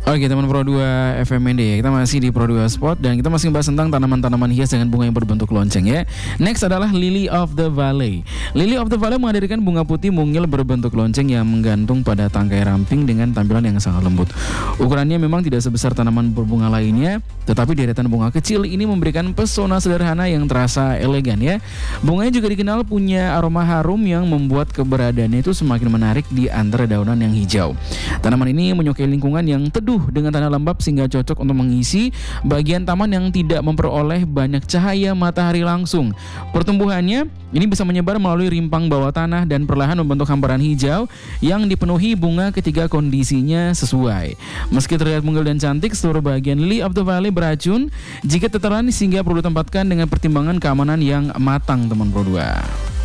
Oke teman Pro 2 FMND, kita masih di Pro 2 Spot dan kita masih membahas tentang tanaman-tanaman hias dengan bunga yang berbentuk lonceng ya. Next adalah Lily of the Valley. Lily of the Valley menghadirkan bunga putih mungil berbentuk lonceng yang menggantung pada tangkai ramping dengan tampilan yang sangat lembut. Ukurannya memang tidak sebesar tanaman berbunga lainnya, tetapi deretan bunga kecil ini memberikan pesona sederhana yang terasa elegan ya. Bunganya juga dikenal punya aroma harum yang membuat keberadaannya itu semakin menarik di antara daunan yang hijau. Tanaman ini menyukai lingkungan yang teduh dengan tanah lembab sehingga cocok untuk mengisi bagian taman yang tidak memperoleh banyak cahaya matahari langsung. Pertumbuhannya ini bisa menyebar melalui rimpang bawah tanah dan perlahan membentuk hamparan hijau yang dipenuhi bunga ketika kondisinya sesuai. Meski terlihat mungil dan cantik, seluruh bagian Lily of the Valley beracun jika tertelan sehingga perlu ditempatkan dengan pertimbangan keamanan yang matang teman Pro 2.